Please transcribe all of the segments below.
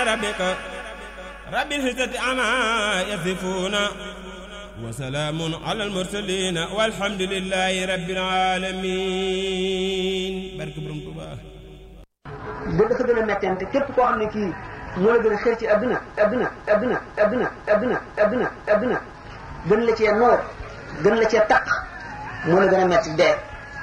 ربك رب العزة عما يصفون وسلام على المرسلين والحمد لله رب العالمين barke Borom Tuubaa dafa gën a mettente képp koo xam ne kii moo la gën a xër ci adduna gën la cee noor gën la cee taq moo la gën a metti dee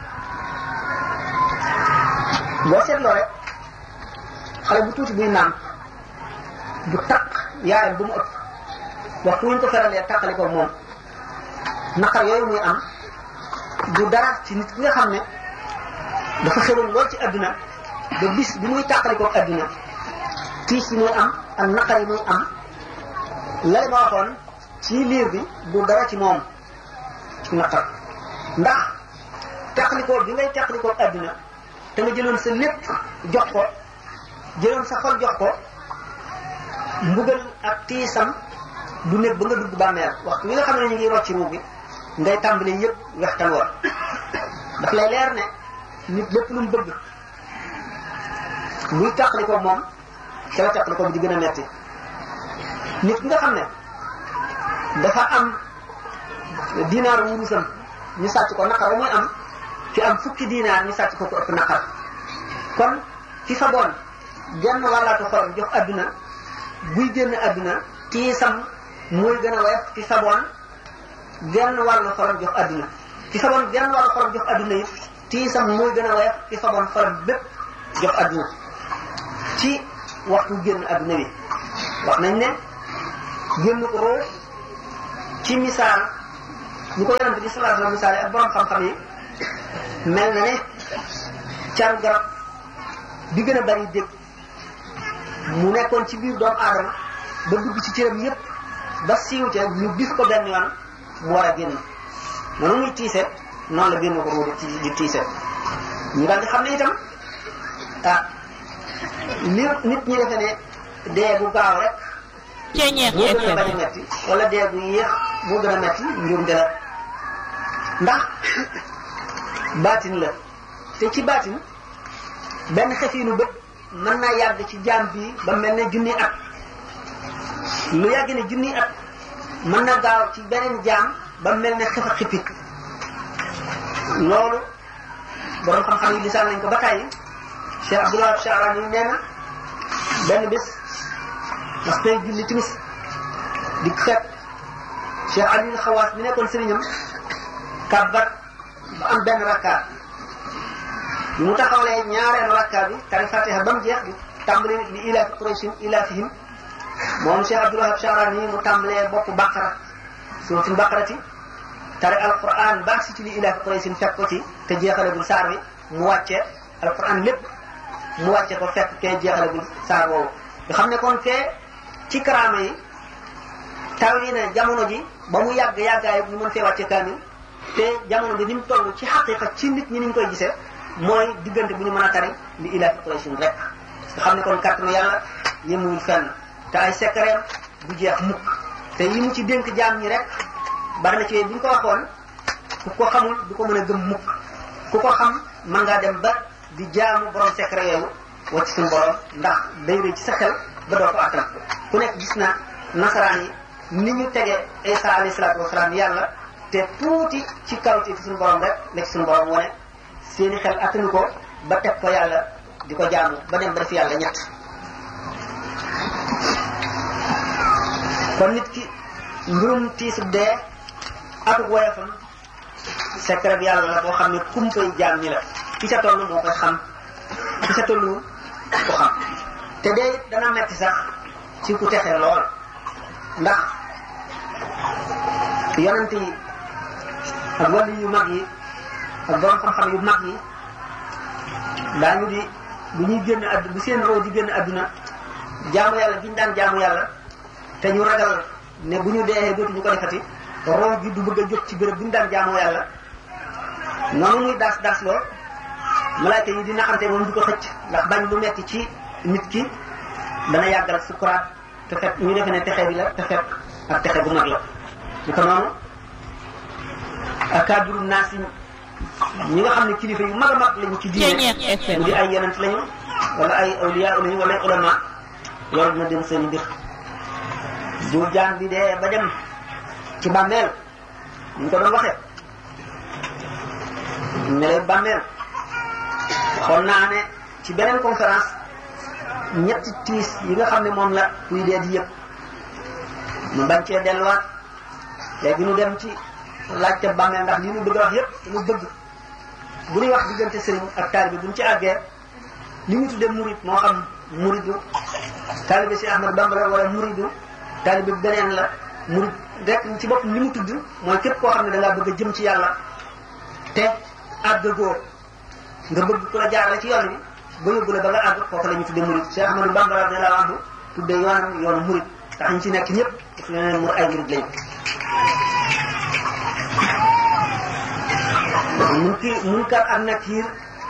boo seetloo rek xale bu tuuti buy naan bu taq yaayam bu mu ëpp waxtu wuñ ko feralee taqali ko moom naqar yooyu muy am du dara ci nit ki nga xam ne dafa xëroon lool ci adduna ba bis bi muy taqali ko adduna tiis yi muy am ak naqar yi muy am la ma waxoon ci liir bi du dara ci moom ci naqar ndax taqalikoo bi ngay taqalikoo adduna te nga jëloon sa lépp jox ko jëloon sa xol jox ko mbugal ak tiisam du nekk ba nga dugg bàmmeel waxtu wi nga xam ne ñu ngi rocci ruu bi ngay tàmbali yëpp wextan war daf lay leer ne nit lépp lu mu bëgg buy tàqalikoo moom ca la tàqalikoo bi di gën a metti nit ki nga xam ne dafa am dinaar wurusam ñu sàcc ko naqar ba muy am fi am fukki dinaar ñu sàcc ko ko ëpp naqar kon fi fa boon genn wàllaatu xolam jox adduna buy génn adduna tiisam mooy gën a woyof fi fa boon genn wàllu xolam jox adduna fi fa boon genn wàllu xolam jox adduna it tiisam mooy gën a woyof fi fa boon xolam bépp jox adduna ci waxtu génn adduna bi wax nañ ne génn ko roo ci misaal ñu ko yonante bi sallallahu alayhi wa sallam misaal ak borom xam-xam yi mel na ne caru garab bi gën a bari dégg mu nekkoon ci biir doomu aadama ba dugg ci cëram yépp ba siiw ca ñu bis ko benn yoon mu war a génn noonu muy tiise noonu la génn ko ruudu ci di tiise ñu daal di xam ne itam li nit ñi defe ne dee bu gaaw rek moo gën a bañ a metti wala dee bu yéex moo gën a metti njuumte la ndax baatin la te ci baatin benn xefiinu bët mën naa yàgg ci jaam bi ba mel ne junni at lu yàgg ne junni at mën na gaaw ci beneen jaam ba mel ne xef a xippi loolu borom xam-xam yi lisaan nañ ko ba tàyyi Cheikh Abdoulaye Charani nee na benn bés parce que julli timis di fekk Cheikh Aliou Xawaas bi nekkoon sëriñam kàbbat ba am benn rakkaat bi mu taxawlee ñaareelu rakkaat bi tari Fatiha ba mu jeex di tàmbali li ilaafi Qurayshin ilaafihim moom Cheikh Abdoulaye Charani mu tàmbalee bopp Baqara suuratul Baqarati tari alquran baax si ci li ilaafi Qurayshin fekk ko ci te jeexalagul saar bi mu wàcce alquran lépp mu wàcce ko fekk kee jeexalagul saar woowu nga xam ne kon fee ci karaama yi taw yi ne jamono ji ba mu yàgg yàggaay ñu mën fee wàcce kaamil te jamono bi ni mu toll ci xaqiqa ci nit ñi ni ñu koy gisee mooy diggante bu ñu mën a tari li ilaafi Qurayshin rek nga xam ne kon kàttanu yàlla yemuwul fenn te ay secret bu jeex mukk te yi mu ci dénk jaam ñi rek bari na ci bu ñu ko waxoon ku ko xamul du ko mën a gëm mukk ku ko xam mën ngaa dem ba di jaamu borom secret yooyu wacc suñu borom ndax day rëy ci sa xel ba doo ko attan ku nekk gis na nasaraan yi ni ñu tegee Isa alayhi salaatu wasalaam yàlla te tuuti ci kaw ci suñu borom rek la ci suñu borom wane seeni xel attanu ko ba teg ko yàlla di ko jaamu ba dem ba def yàlla ñett kon nit ki mbirum tiisu dee ak woyofam secret bi yàlla la boo xam ne kumpay jaam ñi la ki ca toll moo koy xam ki ca tollu ko xam te dee dana metti sax ci ku texe lool ndax yonent yi ak wàllu yu mag yi ak borom xam-xam yu mag yi daañu di bu ñuy génn àdduna bu seen roo di génn àdduna jaamu yàlla gi ñu daan jaamu yàlla te ñu ragal ne bu ñu dee dootuñu ko defati roo gi du bëgg a jóg ci béréb bi ñu daan jaamu yàlla noonu muy daas loo malaayka yi di naxante moom di ko xëcc ndax bañ lu metti ci nit ki dana yàggal sukuraat te fekk ñu defe ne texe bi la te fekk ak texe bu mag la ñu ko noonu akaabiru naas ñi nga xam ne kilifa yu mag a mag lañu ci diine mu di ay yonent lañu wala ay awliya lañu wala ay ulama loolu dina dem seen mbir bu jaam bi dee ba dem ci bàmmeel ñu ko doon waxee ne bàmmeel xool naa ne ci beneen conférence ñetti tiis yi nga xam ne moom la kuy dee di yëpp mu bañ cee delluwaat léegi ñu dem ci laajte bàmmeel ndax li ñu bëgg a wax yëpp lu bëgg bu ñuy wax diggante sëriñ ak taalibe bu ñu ci àggee li ñu tuddee murid moo xam muridu taalibe si Ahmad Bamba la wala muridu taalibe beneen la murid rek ci bopp li mu tudd mooy képp koo xam ne da ngaa bëgg a jëm ci yàlla te àgg góor nga bëgg ku la jaarale ci yoon bi ba yóbbu la ba nga àgg kooku la ñu tuddee murid Cheikh Ahmadou Bamba radiyallahu anhu tuddee yoonu murid tax ñu ci nekk ñëpp daf leen mur ay murid lañu munkar ak nakiir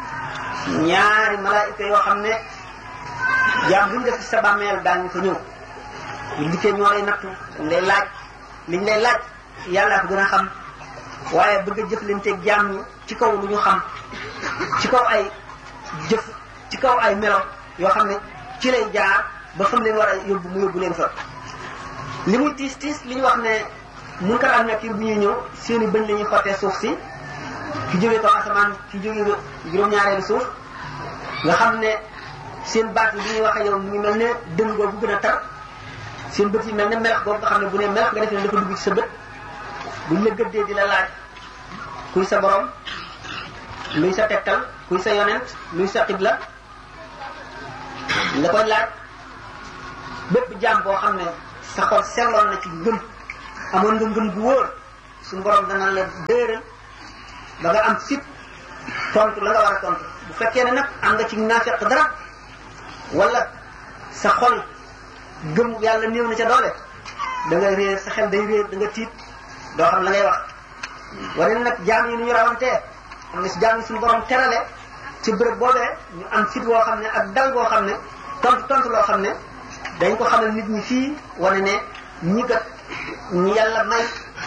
ñaari malaayika yoo xam ne jaam bu ñu def ci sa bàmmeel daañu fa ñëw ñu dikkee ñoo lay nattu lay laaj liñ lay laaj yàlla ko gën a xam waaye bëgg a jëflanteeg jaam ñi ci kaw lu ñu xam ci kaw ay jëf ci kaw ay melo yoo xam ne ci lay jaar ba fam leen war a yóbbu mu yóbbu leen fa li muy tiis tiis li ñu wax ne munkar ak nakiir bu ñuy ñëw seeni bëñ la ñuy xottee suuf si ki jógee kaw asamaan ki jógee juróom-ñaareelu suuf nga xam ne seen baat yi bu ñuy waxee yow mu ngi mel ne dënn boobu gën a tar seen bët yi mel ne melax boobu nga xam ne bu ne melax nga defee ne dafa dugg ci sa bët buñ la gëddee di la laaj kuy sa borom luy sa tegtal kuy sa yonent luy sa xibla la koy laaj bépp jaam boo xam ne sa xol selloon na ci ngëm amoon nga ngëm gu wóor suñu borom dana la dëral ba nga am fit tontu la nga war a tontu bu fekkee ne nag am nga ci naafeq dara wala sa xol gëm yàlla néew na ca doole da nga réer sa xel day réer da nga tiit doo xam la ngay wax wane nag jaam yi nu ñu rawantee am na si jaam yi suñu borom terale ci bërëb boobee ñu am fit woo xam ne ak dal boo xam ne tontu loo xam ne dañ ko xamal nit ñi fii wane ne ñi gat ñi yàlla may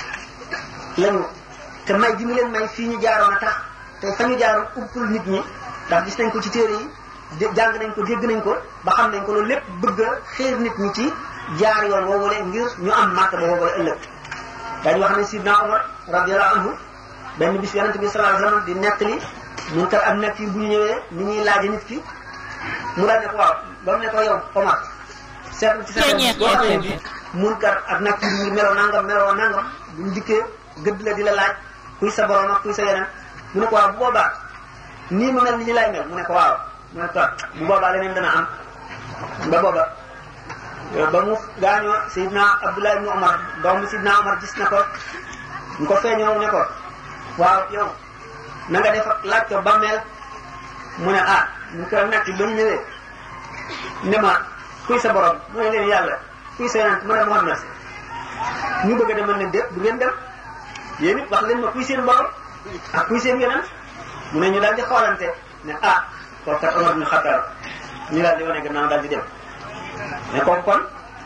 lañu te may ji mu leen may fii ñu jaaroon a tax te fa ñu jaaroon uppul nit ñi ndax gis nañ ko ci téere yi jàng nañ ko dégg nañ ko ba xam nañ ko loolu lépp bëgg a xeer nit ñi ci jaar yoon woowule ngir ñu am màkk ba woowule ëllëg dañu wax ne Sidna Omar radiyallahu anhu benn bis yonente bi sallallahu alayhi wasallam di nettali munkar ak nakiir bu ñu ñëwee ni ñuy laaje nit ki mu daal ne ko waaw ba mu ne ko yow Omar seetlu ci sa munkar ak nakiir ñu meloo nangam bu ñu dikkee gëdd la di la laaj kuy sa borom ak kuy sa yeneen mu ne ko waaw bu boobaa nii ma mel ni ñu lay mel mu ne ko waaw mu ne ko bu boobaa leneen dana am ba booba ba mu gaañoo Seydina Abdullah ibn Omar doomu Seydina Omar gis na ko ñu ko feeñoo ne ko waaw yow na nga def laaj ko bàmmeel mu ne ñu ko nekk ba ñu ñëwee ne ma kuy sa borom mu ne leen yàlla kuy sa yeneen mu ne Muhammad ñu bëgg a demal ne déet du ngeen dem yéen it wax leen ma kuy seen borom ak kuy seen yeneen mu ne ñu daal di xoolante ne kooku kat Omar ibn Khattab ñu daal di wane gannaaw daal di dem mais kooku kon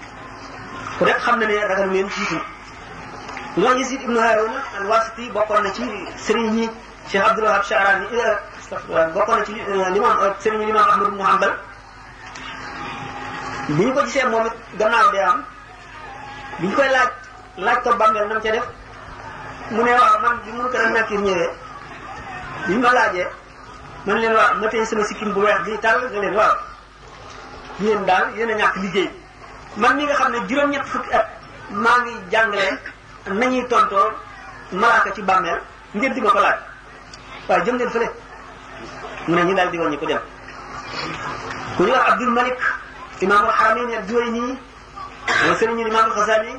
ku nekk xam na ne ragal leen jiitu ñoo Yazid ibn Harun al-Wasiti bokkoon na ci sëriñ ñi Cheikh Abdul Wahab Sha'rani bokkoon na ci sëriñ ñi Imam Ahmad ibn Hanbal bi ñu ko gisee moom it gannaaw dee am bi ñu koy laaj ko bàmmeel nam ca def mu ne waaw man bi mun ko a nakiir ñëwee bi ñu ma laajee man leen waaw ma tey sama sikkim bu weex bi tàll nga leen waaw yéen daal yéen a ñàkk liggéey man mi nga xam ne juróom-ñett fukki at maa ngi jàngale nañuy tontoo malaaka ci bàmmeel ngeen di ma ko laaj waaye jëm leen fële mu ne ñu daal di wàññi ko dem ku ñu wax Abdul Malik imaamul Haramayn al-Juwayni mooy sëriñu imaamul Ghazali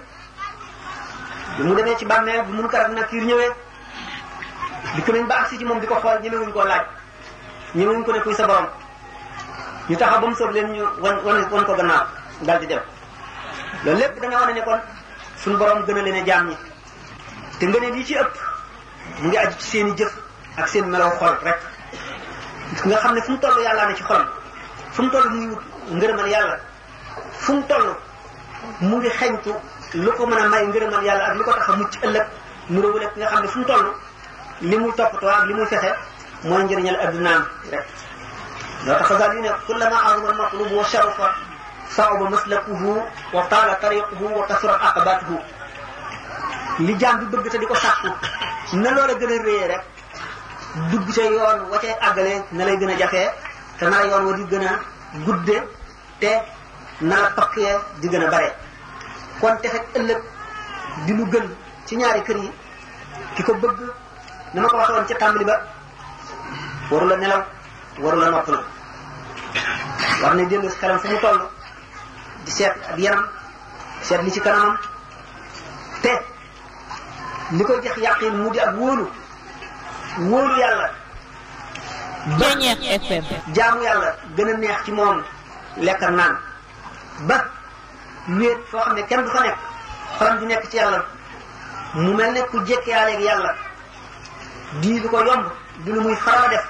bi mu demee ci bàmmeel bu Munkar ak Nakiir ñëwee dikk nañ ba agsi ci moom di ko xool ñemewuñ koo laaj ñemewuñ ko ne kuy sa borom ñu taxaw ba mu soob leen ñu wan ko gannaaw daal di dem loolu lépp dana wane ne kon suñu borom gën a leen a jaam ñi te nga ne lii ci ëpp mu ngi aju ci seen i jëf ak seen melaw xol rek nga xam ne fu mu toll yàllaa ne ci xolam fu mu toll mu ngi wut ngërëmal yàlla fu mu toll mu ngi xeñtu lu ko mën a may ngërëmal yàlla ak lu ko tax a mucc ëllëg mu réwule nga xam ne fu mu toll li muy toppatoo ak li muy fexe mooy njëriñal addunaam rek loo tax daal yu ne kullama azuma al-matlub wa sharafa sa'uba maslakuhu wa taala tariquhu wa kasurat aqabatuhu li jaam bi bëgg te di ko sàkku na loola gën a réyee rek dugg ca yoon wa cay àggale na lay gën a jafee te na la yoon wa di gën a gudde te na la pakkee di gën a bare kon te fekk ëllëg di lu gën ci ñaari kër yi ki ko bëgg na ma ko waxee woon ca tàmbali ba waru la nelaw waru la noppalu war na dellu si xelam fu mu toll di seet ak yaram seet li ci kanamam te li koy jox yàqin mu di ak wóolu yàlla Ceeñeex FM jaamu yàlla gën a neex ci moom lekk ak naan ba wéet foo xam ne kenn du fa nekk xolam di nekk ci yàlla mu mel ne ku jekkiyaaleeg yàlla di lu ko yomb di lu muy faral a def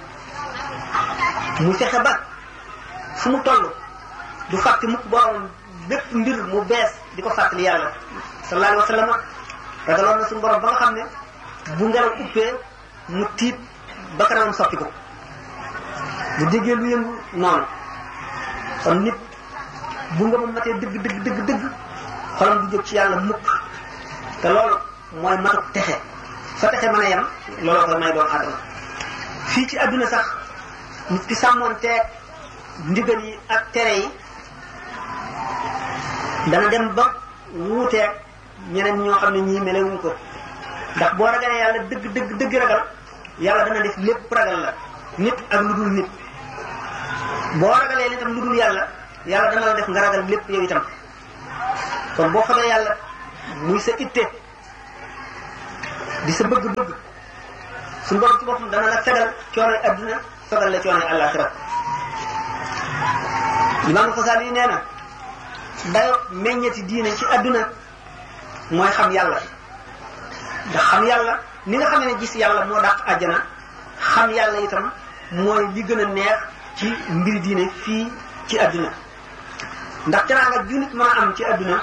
mu fexe ba fu mu toll du fàtte mukk borom bépp mbir mu bees di ko fàttali yàlla sallallahu alayhi wa sallam ragaloon na suñu borom ba nga xam ne bu ngelaw uppee mu tiit ba kanamam soppi ko bu déggee lu yëngu noonu kon nit bu nga ma matee dëgg xolam du jóg ci yàlla mukk te loolu mooy matuk texe fa texe mën a yem looloo koy may doomu aadama fii ci àdduna sax nit ki sàmmoon teeg ndigal yi ak tere yi dana dem ba wuuteeg ñeneen ñoo xam ne ñii melewuñ ko ndax boo ragalee yàlla dëgg ragal yàlla dana def lépp ragal la nit ak lu dul nit boo ragalee itam lu dul yàlla yàlla dana la def nga ragal lépp yow itam kon boo xamee yàlla muy sa itte di sa bëgg-bëgg suñu borom ci boppam dana la fegal coonoy adduna fegal la coonoy àllaaxira Imaam Xasaali yi nee na dayo meññeti diine ci adduna mooy xam yàlla ndax xam yàlla ni nga xam ne gis yàlla moo dàq àjjana xam yàlla itam mooy li gën a neex ci mbiri diine fii ci adduna ndax teraanga ju nit mën a am ci adduna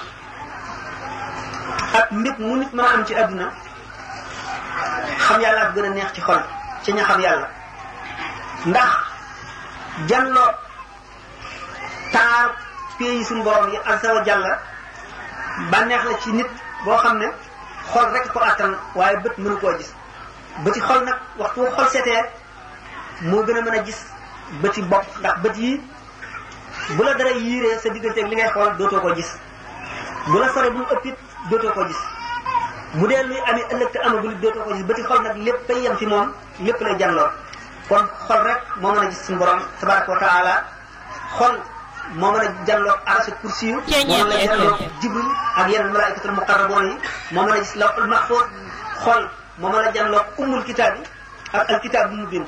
ak mbit mu nit mën a am ci adduna xam yàlla ak gën a neex ci xol ci ña xam yàlla ndax janloo taar pays suñu borom yi azza wa jalla bànneex la ci nit boo xam ne xol rek ko attan waaye bët mënu koo gis bëti xol nag waxtu xol seetee moo gën a mën a gis bëti bopp ndax bët yi bu la dara yiiree sa digganteeg li ngay xool dootoo ko gis bu la sore bu mu ëppit dootoo ko gis bu dee luy amee ëllëg te amagul dootoo ko gis bëti xol nag lépp ay yem fi moom lépp lay janloo kon xol rek moo mën a gis suñu borom tabaraka wa taala xol moo mën a janloo arasa kursi yu moo mën a janloo jibril ak yeneen malaikatul muqarraboon yi moo mën a gis lawhul mahfuz xol moo mën a janloo ummul kitaab yi ak alkitaab bu mu bind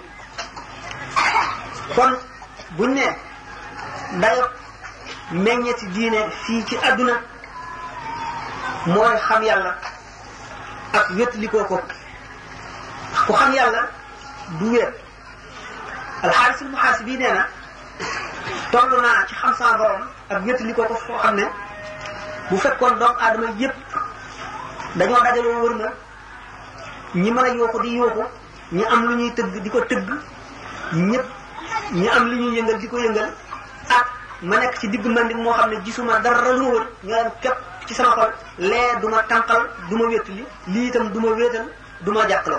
kon buñ ne dayo meññeti diine fii ci àdduna mooy xam yàlla ak wétlikoo ko ku xam yàlla du wéet alxaarisul muhaasibi nee na toll naa ci xam sama borom ak wétlikoo ko foo xam ne bu fekkoon doomu aadama yépp dañoo dajaloo wër na ñi mën a yooxu di yooxu ñi am lu ñuy tëgg di ko tëgg ñëpp ñi am lu ñuy yëngal di ko yëngal ak ma nekk ci digg mandi moo xam ne gisuma dara lu wër nga am képp ci sama xol lee du ma tànqal du ma wétali lii itam du ma wéetal du ma jàkkaloo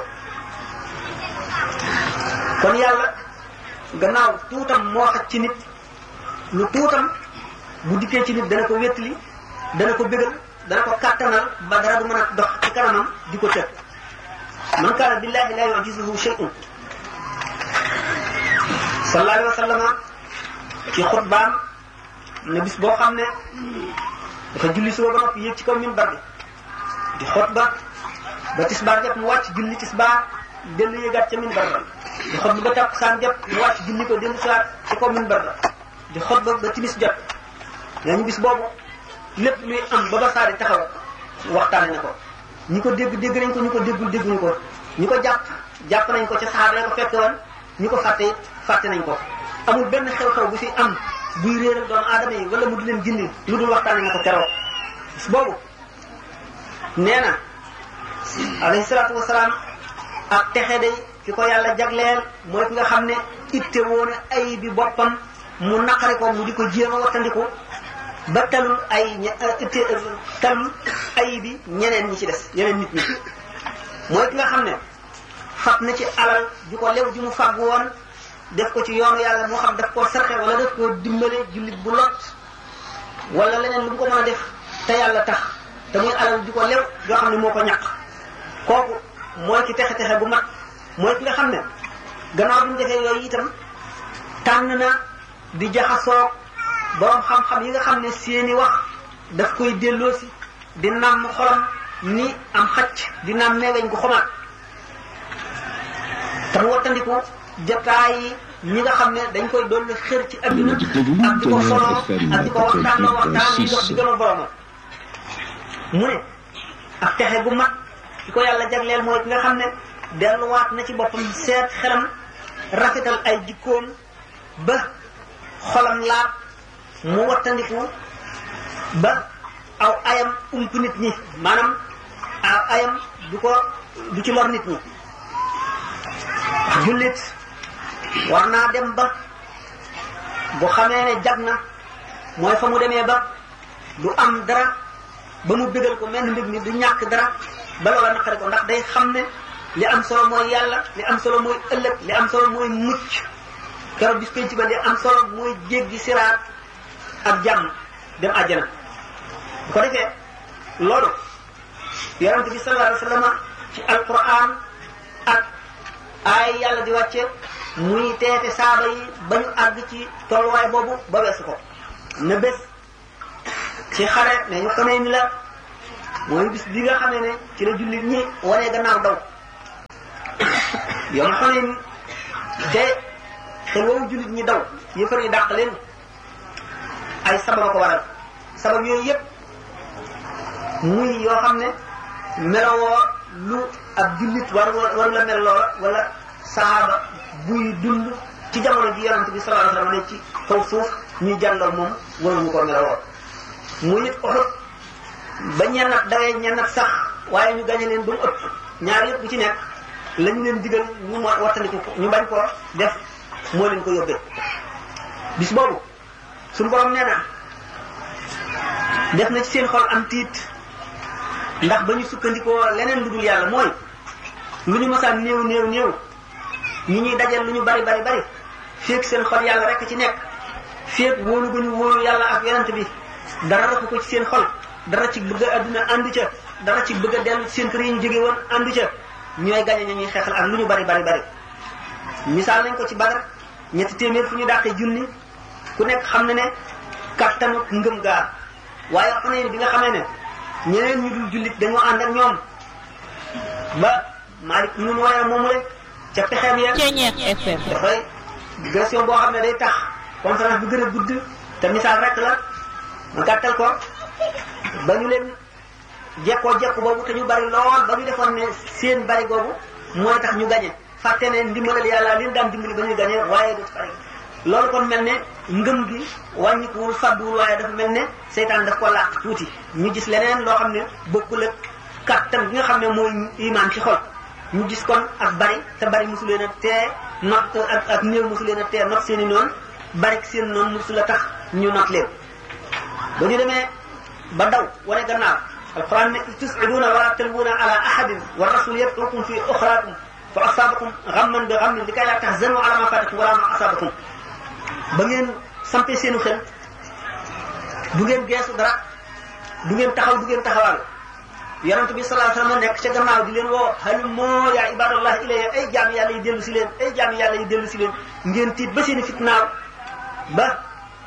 kon yàlla gannaaw tuutam moo xaj ci nit lu tuutam bu dikkee ci nit dana ko wétali dana ko bégal dana ko kàttanal ba dara du mën a dox ci kanamam di ko tëg man kaana billahi la yu'jizuhu shay'un sallallahu alayhi wa sallam ci xutbaam ne bis boo xam ne dafa julli suba ba noppi yéeg ci kaw minbar bi di xutba ba tisbaar jot mu wàcc julli tisbaar dellu yéegaat ca minbar ba di xutba ba takkusaan jot mu wàcc julli ko dellu siwaat ci kaw minbar ba di xutba ba timis jot ñu bis boobu lépp luy am ba ba saa di taxaw waxtaane na ko ñi ko dégg dégg nañ ko ñu ko déggul dégguñu ko ñi ko jàpp nañ ko ca saxaaba ya ko fekke woon ñi ko fàtte nañ ko amul benn xew-xew bu fi am buy réeral doomu aadama yi wala mu di leen gindi lu dul waxtaane na ko keroog bis boobu nee na alayhi salaatu wasalaam ak texe day ki ko yàlla jagleel mooy ki nga xam ne itte woone ay bi boppam mu naqari ko mu di ko jéem a wattandiku ba talul talul ay bi ñeneen ñi ci des ñeneen nit ñi mooy ki nga xam ne fab na ci alal ju ko lew ju mu fàgg woon def ko ci yoonu yàlla moo xam daf koo sarxe wala daf koo dimbale jullit bu lot wala leneen lu mu ko mën a def te yàlla tax te muy alal ju ko lew yoo xam ne moo ko ñàq kooku mooy ki texe-texe bu mag mooy ki nga xam ne gannaaw bi mu defee yooyu itam tànn na di jaxasoo borom xam-xam yi nga xam ne seeni wax daf koy delloosi di nàmm xolam ni am xacc di nàmm meeweñ gu xomaat te mu wattandiku jotaay yi ñi nga xam ne dañ koy doon xër ci adduna ak di ko solo ak di ko waxtaanoo waxtaan yi dox di gën a boromam mu ne ak texe gu mag ki ko yàlla jagleel mooy ki nga xam ne delluwaat na ci boppam seet xelam rafetal ay jikkoom ba xolam laab mu wattandiku ba aw ayam ump nit ñi maanaam aw ayam du ci lor nit ñi jullit war naa dem ba bu xamee ne jag na mooy fa mu demee ba du am dara ba mu bégal ko mel mbir mi du ñàkk dara ba loola naqari ko ndax day xam ne li am solo mooy yàlla li am solo mooy ëllëg li am solo mooy mucc keroog bis penc ba li am solo mooy jéggi siraat ak jàmm dem àjjana bu ko defee loolu yonent bi sallallahu alayhi wa sallam ci alquran ak ay yàlla di wàcce muy teete saaba yi ba ñu àgg ci tolluwaay boobu ba weesu ko na bés ci xare ne ñu xamee ni la mooy bis bi nga xamee ne ci la jullit ñi wanee gannaaw daw yow xamee ni te xel woowu jullit ñi daw yëfar yi dàq leen ay sababa ko waral sabab yooyu yëpp muy yoo xam ne melowoo lu ab jullit waru la mel loola wala saaba buy dund ci jamono ji yonent bi sallallahu alayhi wasallam ne ci kaw suuf ñuy jàndoon moom waruñu ko melowoo muy it Uhud ba ñennat dawee ñennat sax waaye ñu gañe leen ba mu ëpp ñaar yëpp bu ci nekk lañu leen digal ñu wattandiku ko ñu bañ koo def moo leen ko yóbbee bis boobu suñu borom nee na def na ci seen xol am tiit ndax ba ñu sukkandikoo leneen lu dul yàlla mooy lu ñu masaan néew ñi ñuy dajal lu ñu bari féeg seen xol yàlla rek ci nekk féeg wóolu ba ñu wóolu yàlla ak yonent bi dara rafu ko ci seen xol dara ci bëgg a adduna àndu ca dara ci bëgg a dellu ci seen kër yi ñu jóge woon àndu ca ñooy gañe ña ñuy xeexal ak lu ñu bari misaal nañ ko ci Badar 200 fu ñu dàqee junni ku nekk xam na ne kattanu ngëm gaar waaye xam ne bi nga xamee ne ñeneen ñu dul jullit dañoo ànd ak ñoom ba Malick ñun waaye moomu rek ca pexeem ya dafay digression boo xam ne day tax conférence bu gën a gudd te misaal rek la ma gàttal ko ba ñu leen jekkoo jekku boobu te ñu bari lool ba ñu defoon ne seen bari googu mooy tax ñu gañe fàtte ne ndimbalal yàlla leen daan dimbali ba ñuy gañe waaye du bari loolu kon mel ne ngëm gi wàññikuwul fàdduwul waaye dafa mel ne seytaan daf ko làq tuuti ñu gis leneen loo xam ne bokkul ak kàttan bi nga xam ne mooy imaan ci xol ñu gis kon ak bari te bari mosu leen a tee not ak néew mosu leen a tee not seen i noonu bari seen noonu mosu la tax ñu not leen ba ñu demee ba daw wane gannaaw alquran ne tus'iduna wala talwuna ala ahadin wa rasul yad'ukum fi ukhrakum fa asabakum ghamman bi ghammin likay la tahzanu ala ma fatakum wala ma asabakum ba ngeen sampee seenu xel du ngeen geesu dara du ngeen taxaw du ngeen taxawal yonent bi sallallahu alayhi wasallam nekk ca gannaaw di leen woo halumma ya ibadallah ilayya ay jaam yàlla yi dellu si leen ay jaam yàlla yi dellu si leen ngeen tiit ba seeni fitnaaw ba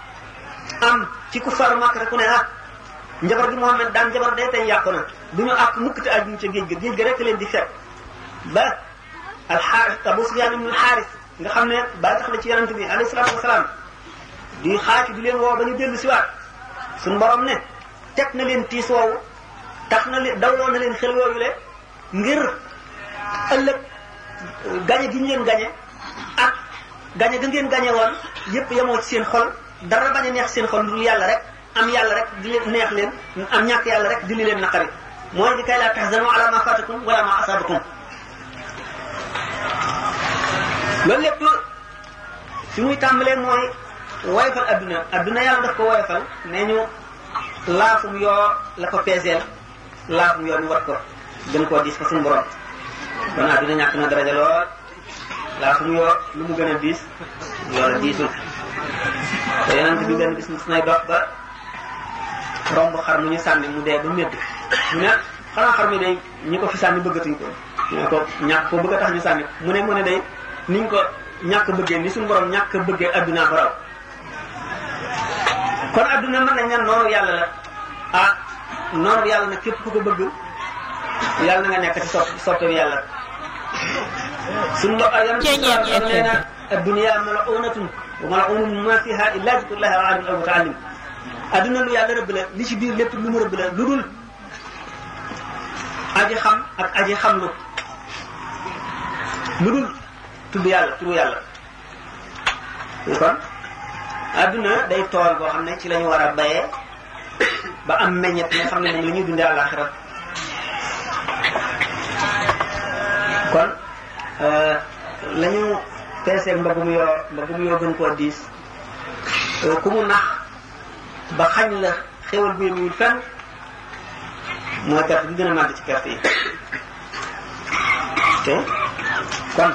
am ci ku far Makka ku ne njabar gi Muhammad daan njabar day tey yàqu na du ñu àkk mukk te aju ca géej ga rek leen di fekk ba alxaaris Abu Sufyaan ibn alxaaris nga xam ne ba tax la ci yonent bi alayhi salaatu wasalaam di xaati di leen woo ba ñu dellu si waat suñu borom ne teg na leen tiis woowu tax na leen dawloo na leen xel yooyu le ngir ëllëg gañe gi ñu leen gañe ak gañe ga ngeen gañe woon yépp yemoo ci seen xol dara bañ a neex seen xol lu yàlla rek am yàlla rek di leen neex leen am ñàkk yàlla rek di li leen naqari mooy di kay laa tahzanu ala ma fatakum wala ma asabakum loolu lépp fi muy tàmbalee mooy woyofal adduna yàlla daf ko woyofal nee ñu laafum yoo la ko peeseel laafum yoo mi wat ko gën koo diis fa suñu borom kon àdduna ñàkk na daraja lool laafum yoo lu mu gën a diis loola diisul te yonent bi benn bis mos nay dox ba romb xar mu ñu sànni mu dee ba médd mu ne xanaa xar mi day ñi ko fi sànni bëggatuñ ko ñu ne ko ñàkk ko bëgg a tax ñu sànni mu ne day niñ ko ñàkk bëggee ni suñu borom ñàkk bëggee adduna ko raw kon adduna mën nañ ne noonu yàlla la ah noonu yàlla nag képp ku ko bëgg yàlla na nga nekk ci soppe bi yàlla suñu lo nee na adduna mal'unatun wa mal'unun ma fiha illa zikrullahi wa alim al muta'allim adduna lu yàlla rëbb la li ci biir lépp lu mu rëbb la lu dul aji xam ak aji xamlu lu dul tudd yàlla turu yàlla kon adduna day tool boo xam ne ci lañu war a bayee ba am meññet nga xam ne moom la ñuy dundee àllaaxira kon lañu peeseeg mbagum yoo gën koo diis ku mu nax ba xañ la xéwal bu yemul fenn mooy perte bi gën a màgg ci perte yi te kon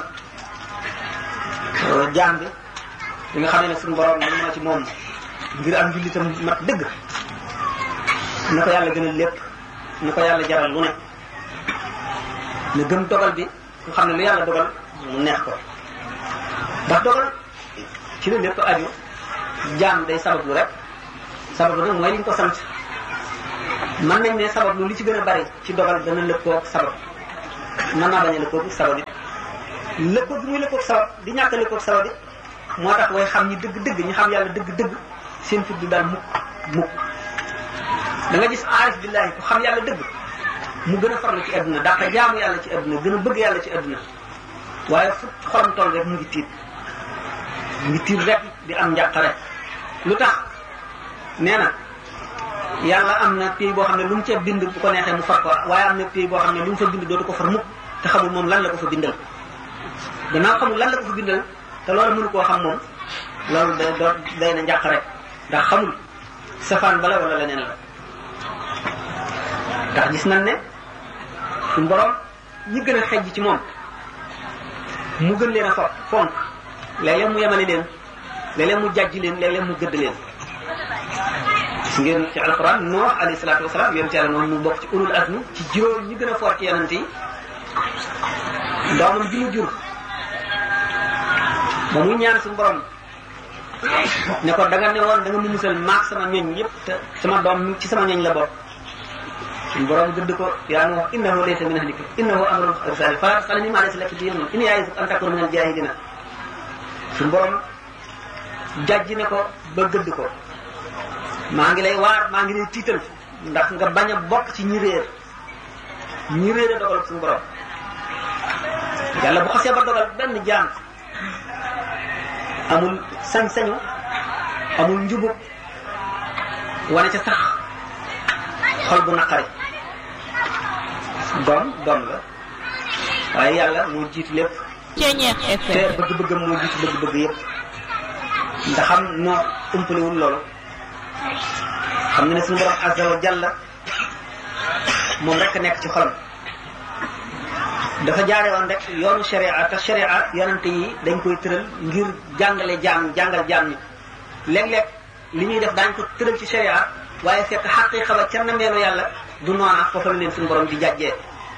jaam bi li nga xam ne suñu borom moom moo ci moom ngir am jullitam mat dëgg na ko yàlla gën a lépp na ko yàlla jaral lu ne na gëm dogal bi nga xam ne lu yàlla dogal mu neex ko ndax dogal ci la lépp aju jaam day sabablu rek sabablu nag mooy li ñu ko sant mën nañ ne sabablu li ci gën a bari ci dogal dana lëkkoog sabab mën naa bañ a lëkkoog sabab it lëkkoog bi muy lëkkoog sabab di ñàkk a lëkkoog sabab it moo tax way xam ñi dëgg-dëgg ñi xam yàlla dëgg-dëgg seen fit du daal mukk da nga gis aarif billahi ku xam yàlla dëgg mu gën a farlu ci adduna daaka jaamu yàlla ci adduna gën a bëgg yàlla ci adduna waaye fu xolam toll rek mu ngi tiit rek di am njàqare lu tax nee na yàlla am na pays boo xam ne lu mu ca bind bu ko neexee mu far ko waaye am na pays boo xam ne lu mu fa bind dootu ko far mukk te xamul moom lan la ko fa bindal gannaaw xamul lan la ko fa bindal te loolu mënu koo xam moom loolu day na njàq rek ndax xamul safaan bala wala leneen la ndax gis nañ ne suñu borom ñi gën a xejj ci moom mu gën leen a fonk léeg-léeg mu yemale leen léeg-léeg mu jàjj leen léeg-léeg mu gëdd leen gis ngeen ci alquran Nuux alayhi salaatu wasalaam yonent yàlla noonu mu bokk ci ulul azmi ci juróom ñi gën a fort ci yonent yi doomam ji mu jur ba muy ñaan suñu borom ne ko da nga ne woon da nga mu musal maak sama ñoñ yëpp te sama doom ci sama ñoñ la bokk suñu borom gëdd ko yaa Nuux innahu laysa min ahlika innahu amrun ghayru salih farsalni ma'a laysa laka bihi ilmun inni ya'izuka an takuna min al-jahilina suñu borom jàjj ne ko ba gëdd ko maa ngi lay waar maa ngi lay tiital ndax nga bañ a bokk ci ñi réer a dogal suñu borom yàlla bu xasee ba dogal benn jaam amul sañ-sañu amul njubub wane ca sax xol bu naqari doom la waaye yàlla moo jiitu lépp te bëgg-bëggam moo jiitu bëgg-bëgg yëpp ndax xam noo umpaliwul loolu xam nga ne suñu borom azza wa jalla moom rek nekk ci xolam dafa jaare woon rek yoonu sharia te sharia yonente yi dañ koy tëral ngir jàngal jaam ñi léeg-léeg li ñuy def daañ ko tëral ci sharia waaye fekk xaqiiqa ba ca nammeelu yàlla du noona foofa la leen suñu borom di jàjjee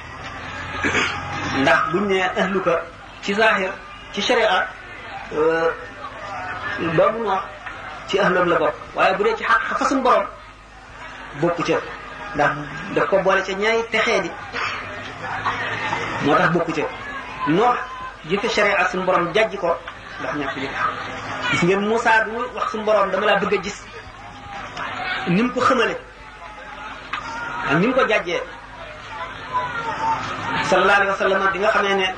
ndax buñ ne ahluka ci zahir ci sharia doomu noox ci ahlam la bokk waaye bu dee ci xaqiiqa fa suñu borom bokku ca ndax daf ko boole ca ñaay texee di moo tax bokku ca noox jëfe sharia suñu borom jàjj ko ndax ñàkk jëf gis ngeen Moussa du wax suñu borom dama laa bëgg a gis ni mu ko xamale ak ni mu ko jàjjee sallallahu alayhi wa sallam di nga xamee ne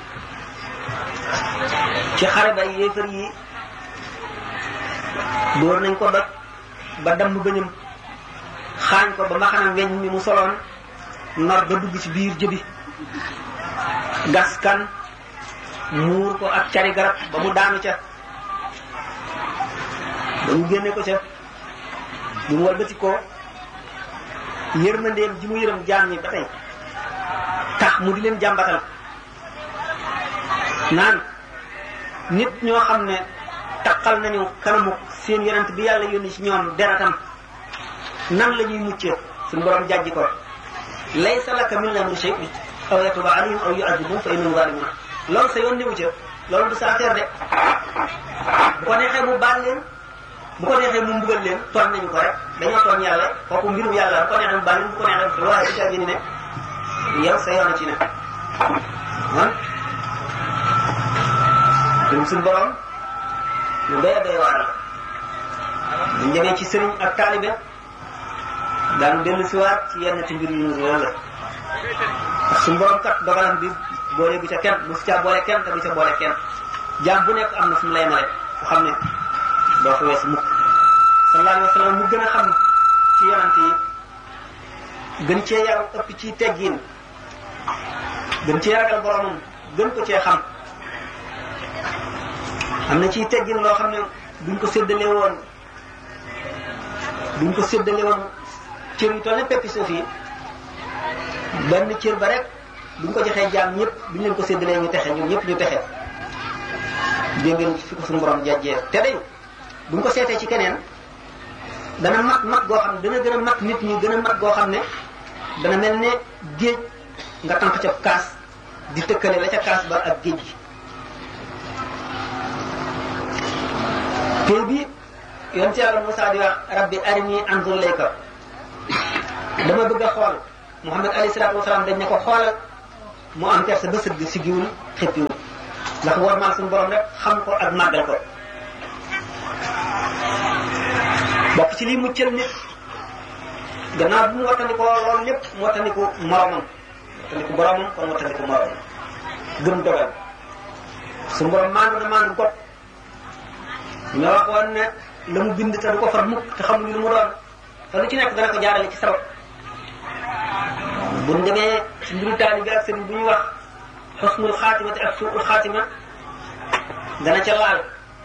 ci xare ba yéefar yi dóor nañ ko doj ba damm bëñam xaañ ko ba mbaxanam weñ mi mu soloon nar ba dugg ci biir jëbi gas kan muur ko ak cari garab ba mu daanu ca ba ñu génne ko ca bu mu walbati ko yërmandeem ji mu yërëm jaam ñi ba tey tax mu di leen jàmbatal naan nit ñoo xam ne taqal nañu kanamu seen yonent bi yàlla yónni ci ñoom deratam nan la ñuy muccee suñu borom jàjji ko laysa laka min al-amri shay'un aw yatuba alayhim aw yu'adhibuhum fa innahum zalimun loolu sa yoon newu ca loolu du sa affaire de bu ko neexee mu baal leen bu ko neexee mu mbugal leen tooñ nañu ko rek dañoo tooñ yàlla kooku mbirum yàlla bu ko neexee mu baal leen bu ko neexee waaye du ca gën ne yow sa yoon ci ne man ñun suñu borom lu doy a doy waar la buñ demee ci sëriñ ak taalibe daan dellu si waat ci yenn ci mbir yu ñu loolu la ndax suñu borom kat dogalam bi boole bu ca kenn bu si caa boole kenn te bu ca boole kenn jaam bu nekk am na fu mu lay male fu xam ne doo ko weesu mukk sallallahu alayhi wa sallam mu gën a xam ci yonent yi gën cee yaru ëpp ci teggin gën cee ragal boromam gën ko cee xam am na ciy teggin loo xam ne buñ ko séddale woon cër yu toll ne peppi suuf yi benn cër ba rek buñ ko joxee jaam ñëpp buñ leen ko séddalee ñu texe ñun ñëpp ñu texe dégg ngeen fi ko suñu borom jajjee te day buñ ko seetee ci keneen dana mat goo xam ne dana gën a mat nit ñi gën a mat goo xam ne dana mel ne géej nga tànk ca kaas di tëkkale la ca kaas ba ak géej gi tey bi yoon ci yàlla Musaa di wax rabbi arini anzur ilayka dama bëgg a xool Muhammad alayhi salaatu wasalaam dañ ne ko xoolal mu am kersa ba sëgg si giwul xëppiwul ndax war maa suñu borom rek xam ko ak màggal ko bokk ci lii muccal nit gannaaw bu mu wattandikoo loolu lépp mu wattandiku boromam kon wattandiku moromam gëm dogal suñu borom maandu na maandu got ñoo waxoon ne la mu bind te du ko far mukk te xamuñu lu mu doon te lu ci nekk dana ko jaarale ci sabab buñ demee ci mbiru taalibe bi ak sëriñ bu ñuy wax xusnul xaatima te ak suul xaatima dana ca laal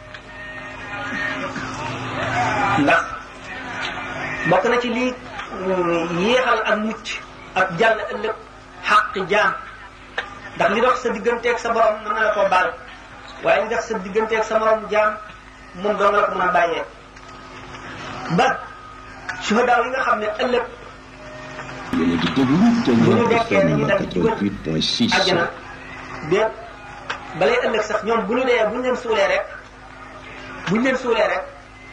ndax bokk na ci lii yéexal ak mucc ak jàll ëllëg xàq jaam ndax li dox sa digganteeg sa borom mën na la koo baal waaye li dox sa digganteeg sa morom jaam moom doo nga la ko mën a bàyyee ba suhadaaw yi nga xam ne ëllëg bu ñu dekkee nañu dal ci wër àjjana déet balay ëllëg sax ñoom bu ñu dee bu ñu leen suulee rek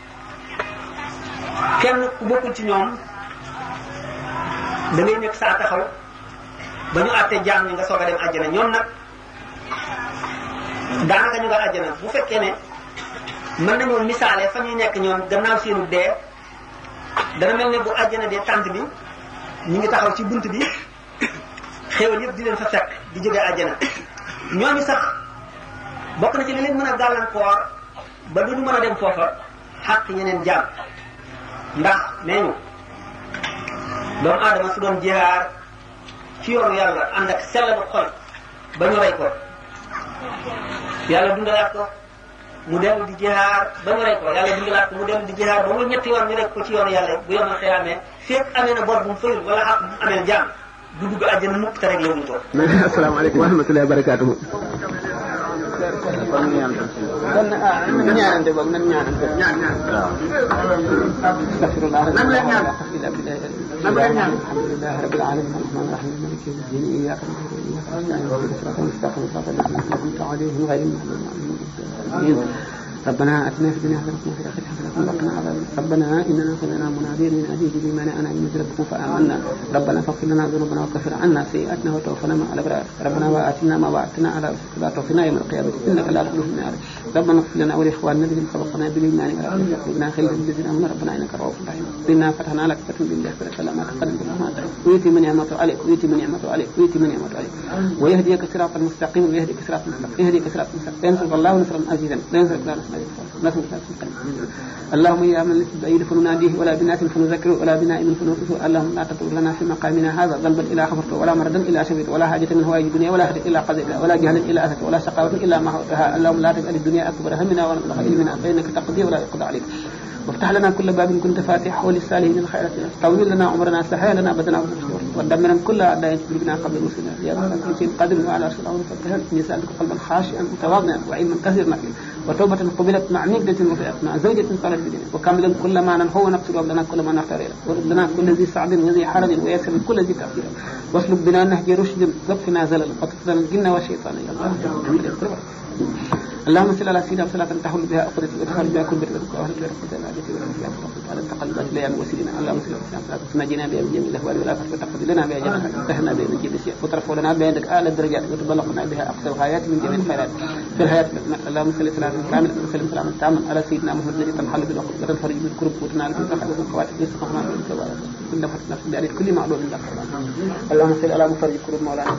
kenn ku bokkul ci ñoom da ngay nekk saa taxaw ba ñu àttee jaam ñi nga soog a dem àjjana ñoom nag daanaka ñu nga àjjana bu fekkee ne mën nañoo misaale fa ñuy nekk ñoom gannaaw seenu dee dana mel ne bu àjjana dee tànt bi ñu ngi taxaw ci bunt bi xéewal yëpp di leen fa fekk di jógee àjjana ñooñu sax bokk na ci li leen mën a gàllankoor ba duñu mën a dem foofa xàq ñeneen jaam ndax nee ñu doomu aadama su doon jihaar ci yoonu yàlla ànd ak sellalu xol ba ñu rey ko yàlla dundalaat ko mu dellu di jihaar ba ñu rey ko yàlla dundalaat ko mu dellu di jihaar ba mu ñetti yoon ñu rek ko ci yoonu yàlla bu yomal xëyaamee fekk amee na bor bu mu fayul wala xaq bu mu amee jaam du dugg àjjana mukk te rek la wuñ ko. asalaamaaleykum wa rahmatullahi wa barakaatuhu. kon ñaanante boog nan ñaanante. waaw. nan la ñaan. nan la ñaan. alhamdulilah rabbil alamin arrahman arrahim maliki yawmi ddin iyyaka na'budu wa iyyaka nasta'in ihdinas siratal mustaqim siratal ladzina an'amta alayhim ghayril maghdubi alayhim ربنا آتنا في الدنيا حسنة وفي الآخرة حسنة وقنا عذاب ربنا إننا سمعنا مناديا ينادي بالإيمان أن آمنوا بربكم فآمنا ربنا فاغفر لنا ذنوبنا وكفر عنا سيئاتنا وتوفنا مع الأبرار ربنا وآتنا ما وعدتنا على رسلك لا توفنا يوم القيامة إنك لا تخلف النار ربنا اغفر لنا ولإخواننا الذين سبقونا بالإيمان ولا تجعل في قلوبنا غلا للذين آمنوا ربنا إنك رؤوف رحيم إنا فتحنا لك فتحا بالله فلا ما تقدم بالرحمن ويؤتي من نعمته عليك ويؤتي من نعمته عليك ويؤتي من نعمته عليك ويهديك صراطا مستقيما ويهديك صراطا مستقيما يهديك صراطا مستقيما ينصرك الله نصرا عزيزا لا ينصرك الله نصرا عزيزا اللهم يا من ليس بعيد فنناديه ولا بناس فنذكره ولا بنائم فنوقفه اللهم لا تترك لنا في مقامنا هذا ذنبا الا غفرته ولا مردا الا شفيته ولا حاجه من هوائج الدنيا ولا حاجه الا قضيتها ولا جهلا الا اثرته ولا شقاوه الا ما هوتها اللهم لا تجعل الدنيا اكبر همنا ولا مبلغ علمنا فانك تقضي ولا يقضى عليك وافتح لنا كل باب كنت فاتحه للسالمين الخيرات طول لنا عمرنا سهل لنا بدنا ودمرا كل اعداء تجربنا قبل المسلمين يا رب العالمين قادر وعلى رسول الله فتحل نسالك قلبا خاشعا متواضعا وعلما كثيرا نقيا وتوبة قبلت مع نقدة وفئة مع زوجة طالت بدين وكاملا كل ما ننهو ونقصد لنا كل ما نختار ورد لنا كل ذي صعب وذي حرج ويسر كل ذي تأثير واسلك بنا نهج رشد وقفنا زلل وتقتلنا الجن والشيطان يا الله اللهم صل على سيدنا صلاة تحول بها أقدتي وتخرج بها كل بر وأهل بها رحمة العادة والعافية على التقلبات الأيام وسيدنا اللهم صل على سيدنا صلاة تنجينا بها من جميع الأهوال والآفات وتقضي لنا بها جميع وتهنا بها من جميع الأشياء وترفع لنا بها عندك أعلى الدرجات وتبلغنا بها أقصى الغايات من جميع الخيرات في الحياة اللهم صل سلاما كاملا وسلم سلاما تاما على سيدنا محمد الذي تنحل بالعقد وتنفرج بالكرب وتنال بالفرح والخواتم بالسخط كل فتح نفس بأريد كل معلوم لك اللهم صل على مفرج كرب مولانا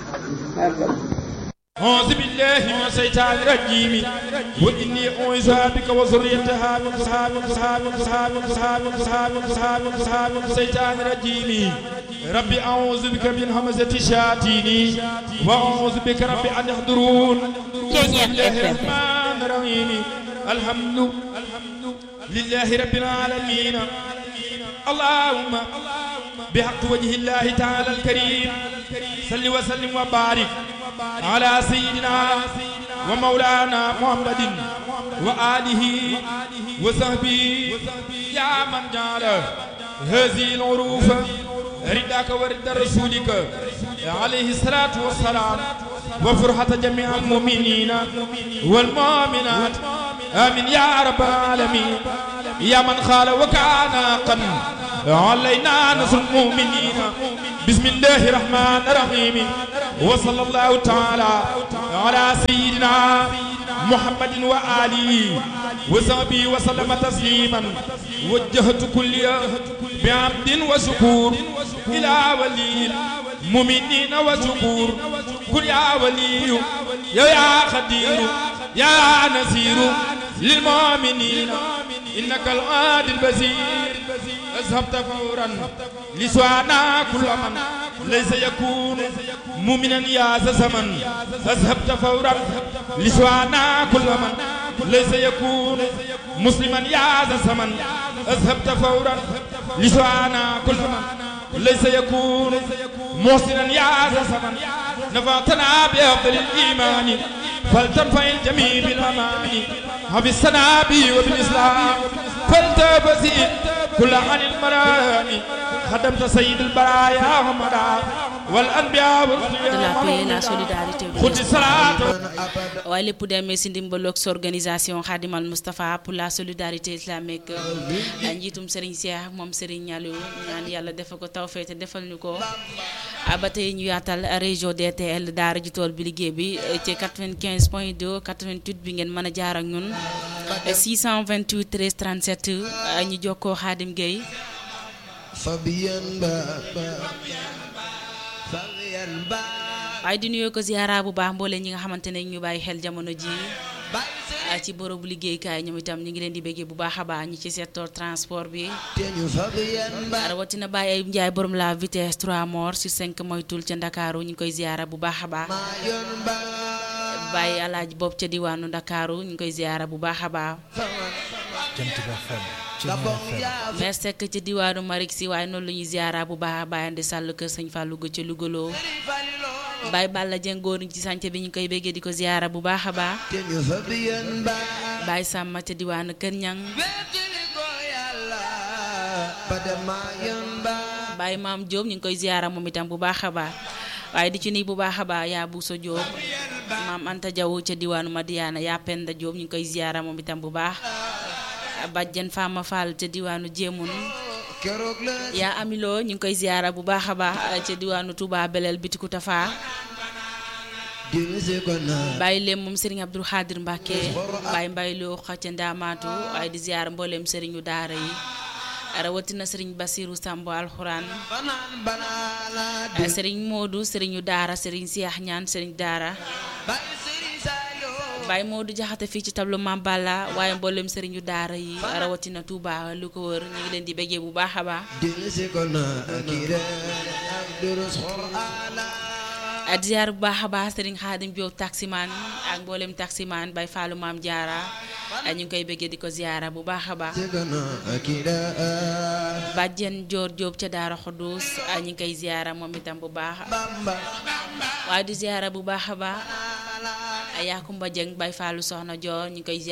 أعوذ بالله من الشيطان الرجيم وإني أعوذ بك وذريتها من الشيطان الرجيم ربي أعوذ بك من همزة الشياطين وأعوذ بك ربي أن يحضرون بسم الله الرحمن الرحيم الحمد لله رب العالمين اللهم بحق وجه الله تعالى الكريم صل وسلم وبارك على سيدنا ومولانا محمد وآله وصحبه يا من جعل هذه العروف رداك ورد رسولك عليه الصلاة والسلام وفرحة جميع المؤمنين والمؤمنات آمين يا رب العالمين يا من خال وكان قد علينا نصر المؤمنين بسم الله الرحمن الرحيم وصلى الله تعالى على سيدنا محمد وآله وصحبه وسلم تسليما وجهت كل بعبد وشكور إلى ولي المؤمنين وشكور كل يا ولي يا خدير يا نسير للمؤمنين إنك العادل البصير أذهبت فورا لسوانا كل من ليس يكون مؤمنا يا زمن أذهبت فورا لسوانا كل من ليس يكون مسلما يا زمن أذهبت فورا لسوانا كل من ليس يكون محسنا يا زمن نفعتنا بأفضل الإيمان فلتنفع الجميع بالأمان حفظنا به وبالإسلام فلتبسي كل عن المرامي خدمت سيد البرايا همدا والأنبياء la solidarité waaye lépp demee si ndimbalu ak organisation Khadimal Moustapha pour la solidarité islamique njiitum Serigne Cheikh moom Serigne Aliou ñaan yàlla defal ko tawfeex te defal ñu ko ba tey ñu yaatal réseau DTL daara ji tool bi liggéey bi ci 95.2 88 bi ngeen mën a jaar ak ñun 628 13 37 ñu jokkoo Khadim Gueye waaye di nuyoo ko ziara bu baax mbooleen ñi nga xamante ne ñu bàyyi xel jamono ji ci bërëbu liggéeykaay ñoom itam ñu ngi leen di béggee bu baax a baax ñi ci secteur transport bi rawatina Baye Ayib Ndiaye borom la vitesse 3 morts sur 5 moytul ca Ndakaaru ñu ngi koy ziara bu baax a baax Baye Alaaji Bob ca diwaanu Ndakaaru ñu ngi koy ziara bu baax a baax merci que ci diwaanu Marik si waaye noonu la ñuy ziara bu baax a baax andi sàll kër sëñ Fallou ga ca Lougaloo Baye Balla Jengoor ci sànce bi ñu koy béggee di ko ziara bu baax a baax Baye Sàmma ca diwaanu Kër Ñang Baye Maam Diop ñu ngi koy ziara moom itam bu baax a baax waaye di ci nii bu baax a baax yaa Bousso Diop Maam Anta Diaw ca diwaanu Madiana yaa Penda Diop ñu ngi koy ziara moom itam bu baax Bajjan Fama Fall ca diwaanu Jéemun yaa amiloo ñu ngi koy ziara bu baax a baax ca diwaanu Touba Belel Bitiku Tafa bàyyi leen moom Serigne Abdou Khadir Mbacke bàyyi mbay loo xa ca Ndaamaatu waaye di ziara mbooleem Serigne daara yi rawatina Serigne Bassirou Sambo alxuraan Serigne Modou Serigne daara Serigne Cheikh Ñaan Serigne daara Baye Modou Jaxate fii ci tableau Mame Balla waaye mboolem sëriñu daara yi rawatina Touba lu ko wër ñu ngi leen di bëggee bu baax a baax ak ziar bu baax a baax Serigne Khadim Diop taximan ak mboolem taximan Baye Fallou Mame Diarra ñu ngi koy bëggee di ko ziara bu baax a baax Badiane Dior Diop ca Daara Khoudous ñu ngi koy ziara moom itam bu baax waaye di ziara bu baax a baax Yakumba Dieng Baye Fallou Soxna Dior ñu ngi koy